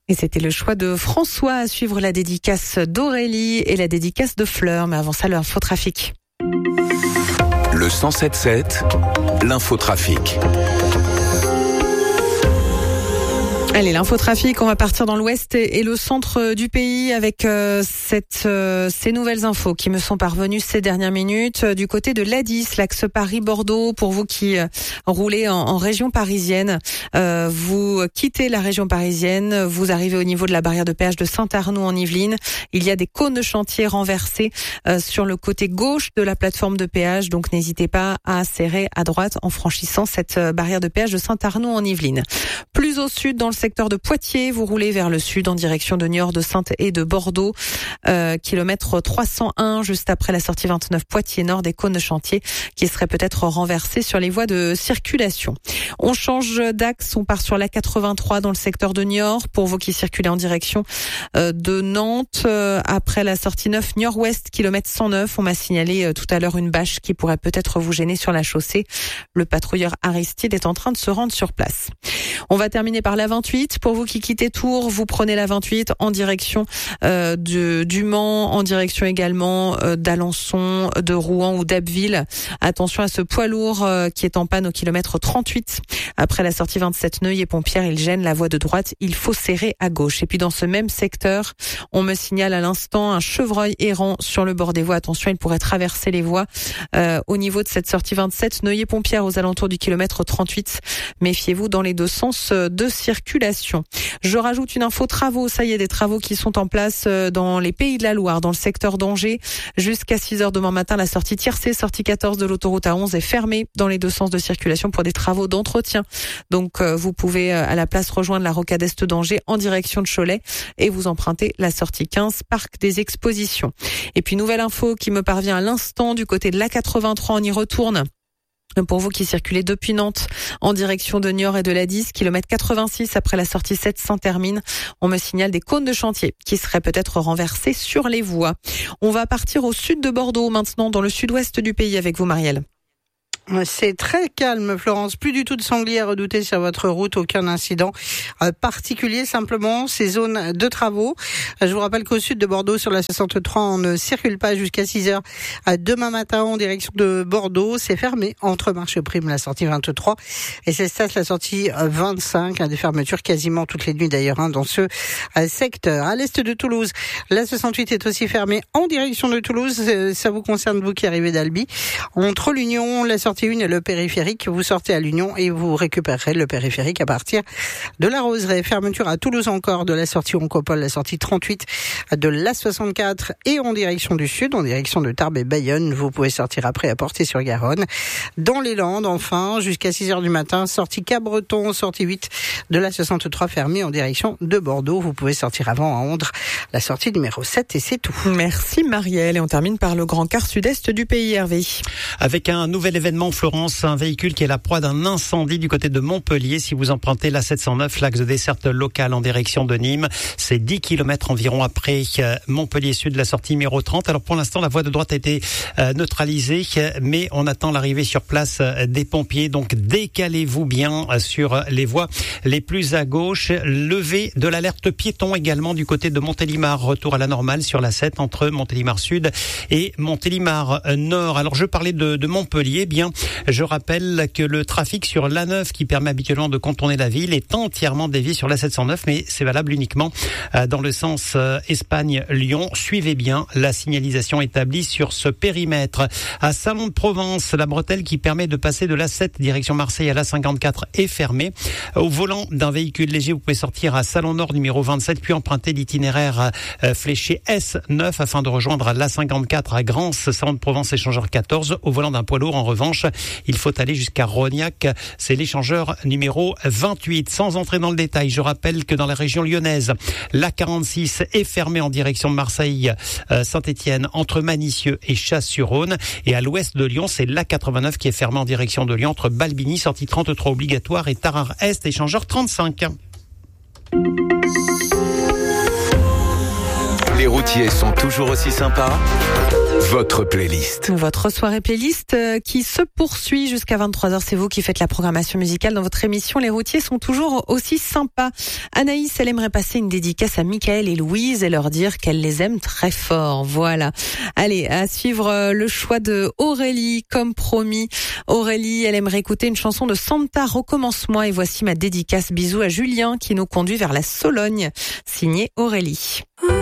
Et c'était le choix de François à suivre la dédicace d'Aurélie et la dédicace de Fleur. Mais avant ça, l'infotrafic. Le 107.7, l'infotrafic. Allez, l'infotrafic, on va partir dans l'ouest et le centre du pays avec ces nouvelles infos qui me sont parvenues ces dernières minutes. Du côté de l'A10, l'axe Paris-Bordeaux, pour vous qui roulez en région parisienne, vous quittez la région parisienne, vous arrivez au niveau de la barrière de péage de Saint-Arnoux en Yvelines. Il y a des cônes de chantier renversés sur le côté gauche de la plateforme de péage, donc n'hésitez pas à serrer à droite en franchissant cette barrière de péage de Saint-Arnoux en Yvelines. Plus au sud, dans le secteur de Poitiers, vous roulez vers le sud en direction de Niort, de Saintes et de Bordeaux. Kilomètre 301, juste après la sortie 29 Poitiers-Nord, des cônes de chantier qui seraient peut-être renversés sur les voies de circulation. On change d'axe, on part sur la 83 dans le secteur de Niort. Pour vous qui circulez en direction de Nantes, après la sortie 9 Niort-Ouest, kilomètre 109, on m'a signalé tout à l'heure une bâche qui pourrait peut-être vous gêner sur la chaussée. Le patrouilleur Aristide est en train de se rendre sur place. On va terminer par la 28. Pour vous qui quittez Tours, vous prenez la 28 en direction du Mans, en direction également d'Alençon, de Rouen ou d'Abbeville. Attention à ce poids lourd qui est en panne au kilomètre 38. Après la sortie 27 Neuilly-Pompière, il gêne la voie de droite. Il faut serrer à gauche. Et puis dans ce même secteur, on me signale à l'instant un chevreuil errant sur le bord des voies. Attention, il pourrait traverser les voies au niveau de cette sortie 27 Neuilly-Pompière aux alentours du kilomètre 38. Méfiez-vous dans les deux sens de circulation. Je rajoute une info travaux. Ça y est, des travaux qui sont en place dans les Pays de la Loire, dans le secteur d'Angers. Jusqu'à 6h demain matin, la sortie Tiercé, sortie 14 de l'autoroute A11 est fermée dans les deux sens de circulation pour des travaux d'entretien. Donc vous pouvez à la place rejoindre la rocade est d'Angers en direction de Cholet et vous empruntez la sortie 15, parc des expositions. Et puis nouvelle info qui me parvient à l'instant du côté de l'A83, on y retourne. Pour vous qui circulez depuis Nantes en direction de Niort et de l'A10, kilomètre 86 après la sortie 7 Saint-Hermine, on me signale des cônes de chantier qui seraient peut-être renversés sur les voies. On va partir au sud de Bordeaux maintenant, dans le sud-ouest du pays avec vous, Marielle. C'est très calme, Florence. Plus du tout de sangliers à redouter sur votre route. Aucun incident particulier. Simplement, ces zones de travaux. Je vous rappelle qu'au sud de Bordeaux, sur la 63, on ne circule pas jusqu'à 6h. Demain matin, en direction de Bordeaux, c'est fermé entre Marché Prime, la sortie 23. Et c'est ça, la sortie 25. Des fermetures quasiment toutes les nuits d'ailleurs dans ce secteur. À l'est de Toulouse, la 68 est aussi fermée en direction de Toulouse. Ça vous concerne, vous qui arrivez d'Albi. Entre l'Union, la sortie 1 et le périphérique, vous sortez à l'Union et vous récupérerez le périphérique à partir de la Roseraie. Fermeture à Toulouse encore de la sortie Oncopole, la sortie 38 de la 64 et en direction du sud, en direction de Tarbes et Bayonne. Vous pouvez sortir après à Portée-sur-Garonne. Dans les Landes, enfin, jusqu'à 6h du matin, sortie Cabreton, sortie 8 de la 63 fermée en direction de Bordeaux. Vous pouvez sortir avant à Ondres, la sortie numéro 7 et c'est tout. Merci Marielle et on termine par le grand quart sud-est du pays, Hervé. Avec un nouvel événement, Florence, un véhicule qui est la proie d'un incendie du côté de Montpellier. Si vous empruntez la 709, l'axe de desserte locale en direction de Nîmes, c'est 10 km environ après Montpellier Sud, la sortie numéro 30. Alors pour l'instant, la voie de droite a été neutralisée, mais on attend l'arrivée sur place des pompiers. Donc décalez-vous bien sur les voies les plus à gauche. Levée de l'alerte piéton également du côté de Montélimar. Retour à la normale sur la 7 entre Montélimar Sud et Montélimar Nord. Alors je parlais de Montpellier. Bien, je rappelle que le trafic sur l'A9 qui permet habituellement de contourner la ville est entièrement dévié sur la 709, mais c'est valable uniquement dans le sens Espagne-Lyon. Suivez bien la signalisation établie sur ce périmètre. À Salon de Provence, la bretelle qui permet de passer de l'A7 direction Marseille à l'A54 est fermée. Au volant d'un véhicule léger, vous pouvez sortir à Salon Nord numéro 27, puis emprunter l'itinéraire fléché S9 afin de rejoindre l'A54 à Grance, Salon de Provence, échangeur 14. Au volant d'un poids lourd, en revanche, il faut aller jusqu'à Rognac. C'est l'échangeur numéro 28. Sans entrer dans le détail, je rappelle que dans la région lyonnaise, l'A46 est fermée en direction de Marseille, Saint-Étienne, entre Manicieux et Chasse-sur-Rhône. Et à l'ouest de Lyon, c'est l'A89 qui est fermée en direction de Lyon, entre Balbigny, sortie 33 obligatoire, et Tarare-Est, échangeur 35. Les routiers sont toujours aussi sympas. Votre playlist. Votre soirée playlist qui se poursuit jusqu'à 23h. C'est vous qui faites la programmation musicale dans votre émission. Les routiers sont toujours aussi sympas. Anaïs, elle aimerait passer une dédicace à Michael et Louise et leur dire qu'elle les aime très fort. Voilà. Allez, à suivre le choix de Aurélie, comme promis. Aurélie, elle aimerait écouter une chanson de Santa, Recommence-moi. Et voici ma dédicace. Bisous à Julien qui nous conduit vers la Sologne. Signé Aurélie.